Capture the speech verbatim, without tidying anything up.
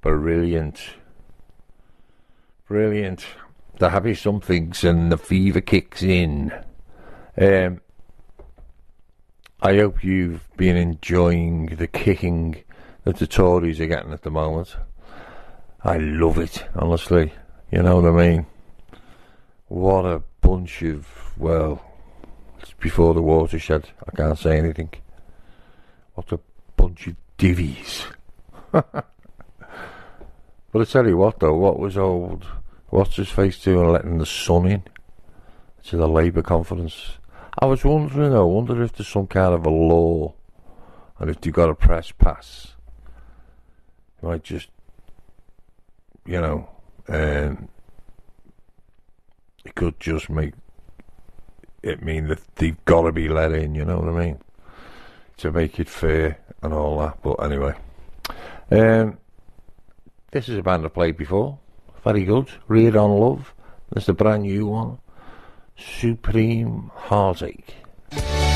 Brilliant. Brilliant. The happy somethings and the fever kicks in. Um, I hope you've been enjoying the kicking that the Tories are getting at the moment. I love it, honestly. You know what I mean? What a bunch of, well, it's before the watershed. I can't say anything. What a bunch of divvies. But I tell you what, though, what was old, what's his face doing letting the sun in to the Labour conference? I was wondering, I wonder if there's some kind of a law, and if you've got a press pass, you might just, you know, um, it could just make it mean that they've got to be let in, you know what I mean? To make it fair and all that. But anyway, um, this is a band I played before. Very good. Read on Love. There's the brand new one. Supreme Heartache.